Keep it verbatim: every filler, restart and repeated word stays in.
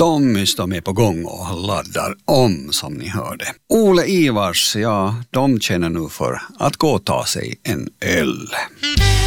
Tommys, de är på gång och laddar om som ni hörde. Ole Ivars, ja, de känner nu för att gå och ta sig en öl.